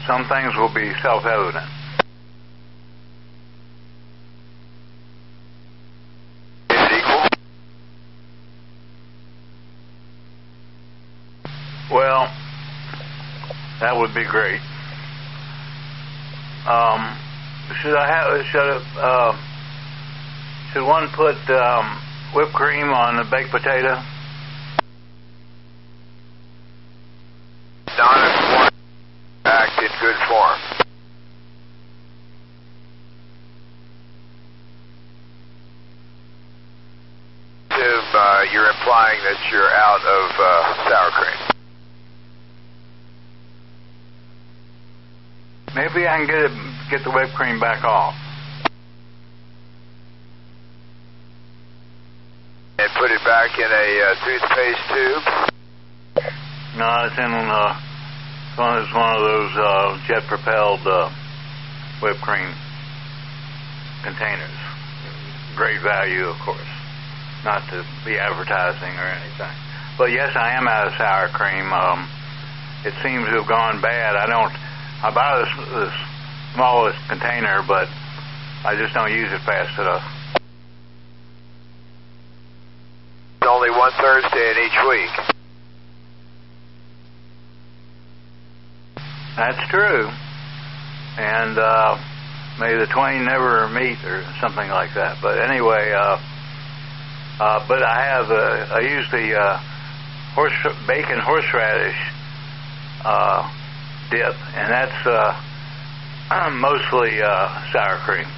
some things will be self-evident. Is it equal? Well, that would be great. Should one put whipped cream on a baked potato? Not if one act in good form. You're implying that you're out of sour cream. Maybe I can get the whipped cream back off. And put it back in a toothpaste tube? No, it's in one of those jet-propelled whipped cream containers. Great value, of course. Not to be advertising or anything. But yes, I am out of sour cream. It seems to have gone bad. I buy this smallest container, but I just don't use it fast enough. Only one Thursday in each week. That's true. And may the twain never meet or something like that. But anyway, but I use the bacon horseradish dip, and that's mostly sour cream.